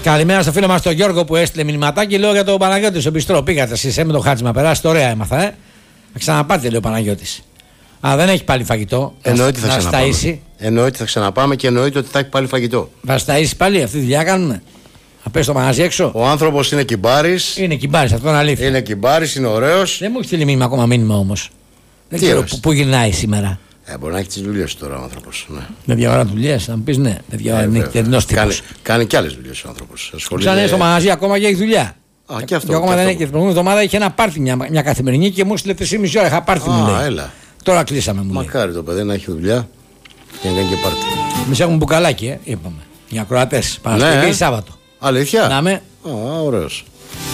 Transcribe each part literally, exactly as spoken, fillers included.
Καλημέρα στο φίλο μας τον Γιώργο που έστειλε μηνυματάκι. Λέω για τον Παναγιώτη στο μπιστρό. Πήγατε εσείς με το χάτσιμα, περάσετε ωραία, έμαθα. Ε. Θα ξαναπάτε, λέει ο Παναγιώτης. Α, δεν έχει πάλι φαγητό. Εννοείται θα, θα ξαναπάμε. Εννοείται θα ξαναπάμε και εννοείται ότι θα έχει πάλι φαγητό. Θα σταΐσει πάλι, αυτή τη δουλειά κάνουμε. Θα πέσει το μαγαζί έξω. Ο άνθρωπος είναι κυμπάρης. Είναι κυμπάρης, αυτό είναι αλήθεια. Είναι κυμπάρης, είναι ωραίος. Δεν μου έχει στείλει μήνυμα ακόμα μήνυμα όμως. Δεν Τι ξέρω πού γυρνάει σήμερα. Ε, μπορεί να έχει τις δουλειές τώρα ο άνθρωπος. Ναι. Δεν διαβάζει δουλειές, θα μου πει ναι. Δεν διαβάζει, είναι τερνός τύπος. Κάνει, κάνει και άλλες δουλειές ο άνθρωπος. Σαν είναι στο μαγαζί ακόμα και έχει δουλειά. Α, και αυτό. Και ακόμα δεν έχει. Την προηγούμενη εβδομάδα είχε ένα πάρτι μια, μια καθημερινή και μου έστειλε τρεις και μισή ώρα. Είχα πάρτι μου λέει. Έλα. Τώρα κλείσαμε μου. Μακάρι το παιδί να έχει δουλειά και να κάνει και πάρτι. Εμείς έχουμε μπουκαλάκι, ε, είπαμε. Για ακροατές. Παρασκευή ή Σάββατο. Αλήθεια. Να με. Α, ωραίος.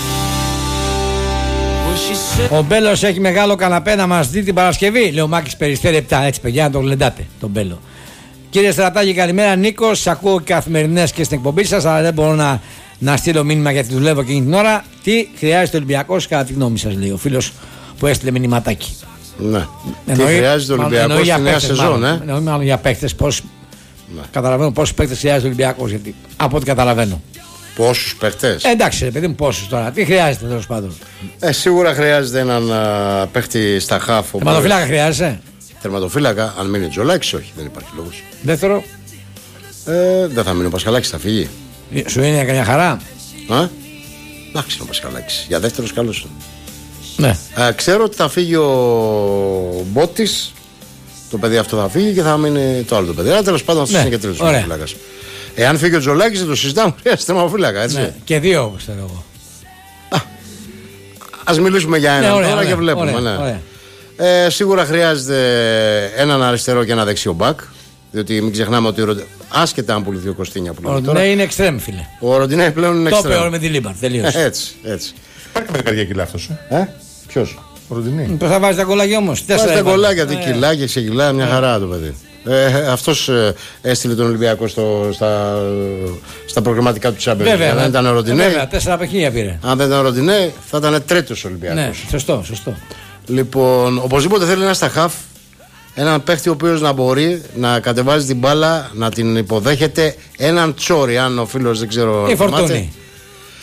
Ο Μπέλος έχει μεγάλο καναπέ να μας δει την Παρασκευή. Λέει ο Μάκης Περιστέρη επτά. Έτσι, παιδιά, να τον γλεντάτε τον Μπέλο. Κύριε Στρατάκη, καλημέρα. Νίκος, σας ακούω καθημερινές και στην εκπομπή σας, αλλά δεν μπορώ να, να στείλω μήνυμα γιατί δουλεύω εκείνη την ώρα. Τι χρειάζεται ο Ολυμπιακός κατά τη γνώμη σας, λέει ο φίλος που έστειλε μηνυματάκι. Ναι. Εννοεί, τι χρειάζεται ο Ολυμπιακός στη νέα σεζόν, ε. Εννοεί μάλλον για παίκτες. Πώς, ναι. Καταλαβαίνω πόσους παίκτες χρειάζεται ο Ολυμπιακός, γιατί από ό,τι καταλαβαίνω. Πόσους παίχτες. Ε, εντάξει, ρε παιδί μου, πόσους τώρα. Τι χρειάζεται τέλος πάντων. Ε, σίγουρα χρειάζεται έναν α, παίχτη στα χάφ. Τερματοφύλακα χρειάζεται. Τερματοφύλακα, αν μείνει Τζολάκης, όχι, δεν υπάρχει λόγος. Δεύτερο. Ε, δεν θα μείνει ο Πασχαλάκης, θα φύγει. Σου είναι καμιά χαρά. Α, εντάξει είναι ο Πασχαλάκης. Για δεύτερος καλός είναι. Ναι. Ε, ξέρω ότι θα φύγει ο Μπότης. Το παιδί αυτό θα φύγει και θα μείνει το άλλο το παιδί. Αλλά τέλος πάντων αυτό ναι. είναι και τρίτος τερματοφύλακας. Εάν φύγει ο Τζολάκης δεν το συζητάμε, χρειάζεται τερματοφύλακα, έτσι. Ναι. Και δύο, ξέρω εγώ. Ας μιλήσουμε για έναν ναι, ωραία, τώρα ωραία, και βλέπουμε. Ωραία, ναι. ωραία. Ε, σίγουρα χρειάζεται έναν αριστερό και ένα δεξιό μπακ. Διότι μην ξεχνάμε ότι άσχετα αν πουληθεί ο Κωστίνια που ο Ροντινέ είναι εξτρέμ, φίλε. Ο Ροντινέ πλέον είναι εξτρέμ. Το είπε με τη Λίμπαρ, τελείωσε. Έτσι, έτσι. Υπάρχει κάποια καρδιακή λάθος. Ε, ποιος? Ο Ροντινέ. Πώς θα βάζει τα κολλάκια όμως. Βάζει τα κολλάκια, τι κιλάκια, ξεκιλά, μια χαρά το παιδί. Ε, αυτός ε, έστειλε τον Ολυμπιακό στο, στα, στα προγραμματικά του Champions. Βέβαια, αν δεν ήταν ο Ροντινέ. Βέβαια, τέσσερα παιχνίδια πήρε. Αν δεν ήταν ο Ροντινέ, θα ήταν τρίτος Ολυμπιακός. Ναι, σωστό, σωστό. Λοιπόν, οπωσδήποτε θέλει ένα στα χαφ. Έναν παίχτη ο οποίος να μπορεί να κατεβάζει την μπάλα, να την υποδέχεται. Έναν τσόρι, αν ο φίλος δεν ξέρω. Η Φορτούνη.